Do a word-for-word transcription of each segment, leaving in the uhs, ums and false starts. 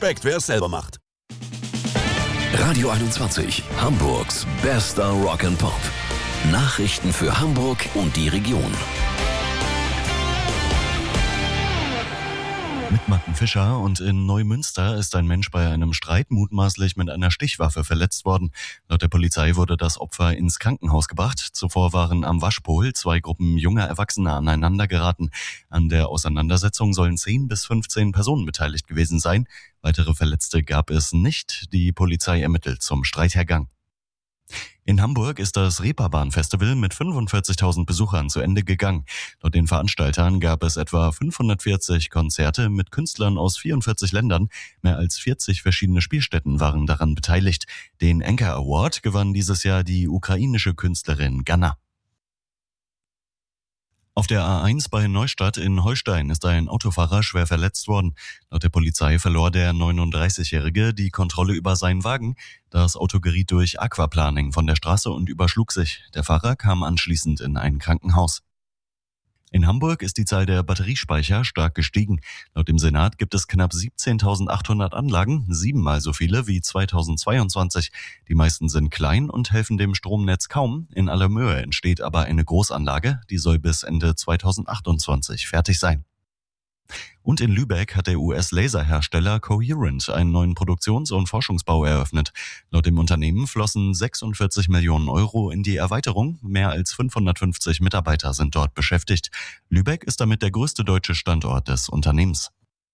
Respekt, wer es selber macht. Radio einundzwanzig, Hamburgs bester Rock'n'Pop. Nachrichten für Hamburg und die Region. Mit Martin Fischer, und in Neumünster ist ein Mensch bei einem Streit mutmaßlich mit einer Stichwaffe verletzt worden. Laut der Polizei wurde das Opfer ins Krankenhaus gebracht. Zuvor waren am Waschpol zwei Gruppen junger Erwachsener aneinander geraten. An der Auseinandersetzung sollen zehn bis fünfzehn Personen beteiligt gewesen sein. Weitere Verletzte gab es nicht. Die Polizei ermittelt zum Streithergang. In Hamburg ist das Reeperbahn-Festival mit fünfundvierzigtausend Besuchern zu Ende gegangen. Laut den Veranstaltern gab es etwa fünfhundertvierzig Konzerte mit Künstlern aus vierundvierzig Ländern. Mehr als vierzig verschiedene Spielstätten waren daran beteiligt. Den Anchor Award gewann dieses Jahr die ukrainische Künstlerin Ganna. Auf der A eins bei Neustadt in Holstein ist ein Autofahrer schwer verletzt worden. Laut der Polizei verlor der neununddreißigjährige die Kontrolle über seinen Wagen. Das Auto geriet durch Aquaplaning von der Straße und überschlug sich. Der Fahrer kam anschließend in ein Krankenhaus. In Hamburg ist die Zahl der Batteriespeicher stark gestiegen. Laut dem Senat gibt es knapp siebzehntausendachthundert Anlagen, siebenmal so viele wie zweitausendzweiundzwanzig. Die meisten sind klein und helfen dem Stromnetz kaum. In Allermöhe entsteht aber eine Großanlage, die soll bis Ende zweitausendachtundzwanzig fertig sein. Und in Lübeck hat der U S-Laserhersteller Coherent einen neuen Produktions- und Forschungsbau eröffnet. Laut dem Unternehmen flossen sechsundvierzig Millionen Euro in die Erweiterung. Mehr als fünfhundertfünfzig Mitarbeiter sind dort beschäftigt. Lübeck ist damit der größte deutsche Standort des Unternehmens.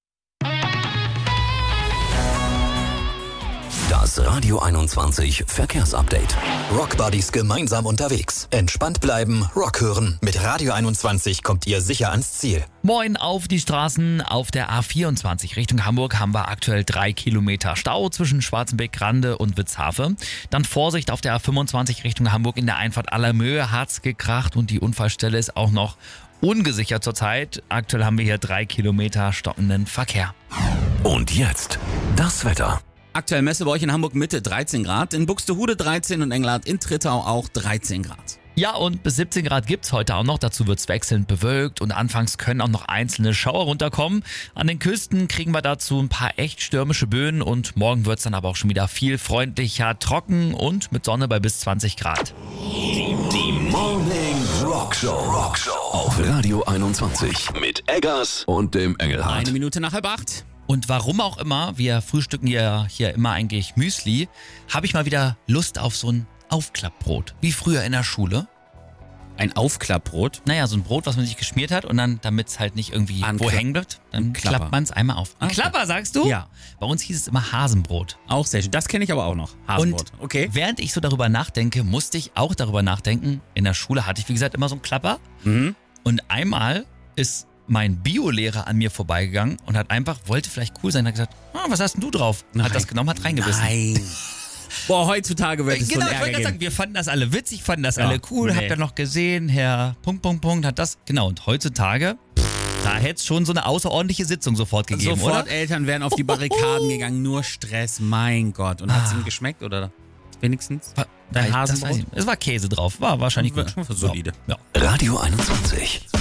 Das Radio einundzwanzig Verkehrsupdate. Rockbuddies gemeinsam unterwegs. Entspannt bleiben, Rock hören. Mit Radio einundzwanzig kommt ihr sicher ans Ziel. Moin auf die Straßen. Auf der A vierundzwanzig Richtung Hamburg haben wir aktuell drei Kilometer Stau zwischen Schwarzenbeck-Grande und Witzhafe. Dann Vorsicht auf der A fünfundzwanzig Richtung Hamburg in der Einfahrt Allermöhe hat's gekracht und die Unfallstelle ist auch noch ungesichert zurzeit. Aktuell haben wir hier drei Kilometer stockenden Verkehr. Und jetzt das Wetter. Aktuell Messe bei euch in Hamburg Mitte dreizehn Grad, in Buxtehude dreizehn und Engelhardt in Trittau auch dreizehn Grad. Ja, und bis siebzehn Grad gibt's heute auch noch. Dazu wird's wechselnd bewölkt und anfangs können auch noch einzelne Schauer runterkommen. An den Küsten kriegen wir dazu ein paar echt stürmische Böen und morgen wird's dann aber auch schon wieder viel freundlicher, trocken und mit Sonne bei bis zwanzig Grad. Die Morning Rock Show. Rock Show auf Radio einundzwanzig mit Eggers und dem Engelhardt. Eine Minute nach halb acht. Und warum auch immer, wir frühstücken ja hier immer eigentlich Müsli, habe ich mal wieder Lust auf so ein Aufklappbrot. Wie früher in der Schule. Ein Aufklappbrot? Naja, so ein Brot, was man sich geschmiert hat und dann, damit es halt nicht irgendwie An wo Kla- hängen bleibt, dann Klapper. klappt man es einmal auf. Ein Okay. Klapper, sagst du? Ja. Bei uns hieß es immer Hasenbrot. Auch sehr schön. Das kenne ich aber auch noch. Hasenbrot. Und okay. während ich so darüber nachdenke, musste ich auch darüber nachdenken. In der Schule hatte ich, wie gesagt, immer so einen Klapper. Mhm. Und einmal ist mein Biolehrer an mir vorbeigegangen und hat einfach, wollte vielleicht cool sein, hat gesagt, ah, was hast denn du drauf? Nein. Hat das genommen, hat reingebissen. Nein. Boah, heutzutage wird es Genau, so ich einen wollte Ärger gerade sagen, geben. wir fanden das alle witzig, fanden das Ja, alle cool, nee. habt ihr noch gesehen, Herr Punkt, Punkt, Punkt, hat das, genau, und heutzutage, da hätte es schon so eine außerordentliche Sitzung sofort gegeben, Sofort oder? Eltern wären auf die Barrikaden gegangen, nur Stress, mein Gott. Und hat es ihm geschmeckt, oder? Wenigstens? War- Dein das weiß Hasenbrot? ich nicht. Es war Käse drauf, war wahrscheinlich gut. Solide. Ja. Radio einundzwanzig.